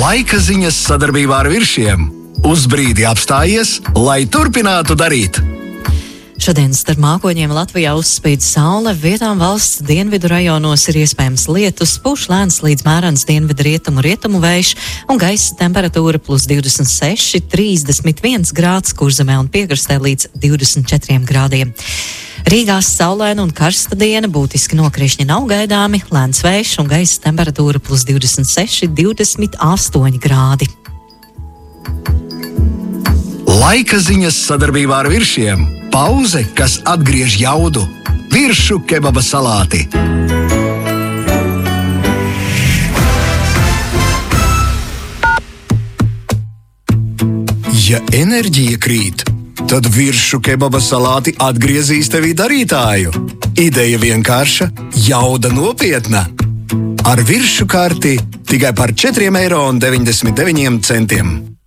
Laika ziņas sadarbībā ar Viršiem. Uz brīdi apstājies, lai turpinātu darīt. Šodien starp mākoņiem Latvijā uzspīd saule, vietām valsts dienvidu rajonos ir iespējams lietus, pūš lēns līdz mērens dienvidu rietumu vējš un gaisa temperatūra plus 26, 31 grāds, Kurzemē un piekrastē līdz 24 grādiem. Rīgā saulaina un karsta diena, būtiski nokrišņi nav gaidāmi, lēns vējš un gaisa temperatūra plus 26, 28 grādi. Laika ziņas sadarbībā ar Viršiem. Pauze, kas atgriež jaudu. Viršu kebaba salāti. Ja enerģija krīt, tad Viršu kebaba salāti atgriezīs tevī darītāju. Ideja vienkārša, jauda nopietna. Ar Viršu karti tikai par 4,99 eiro.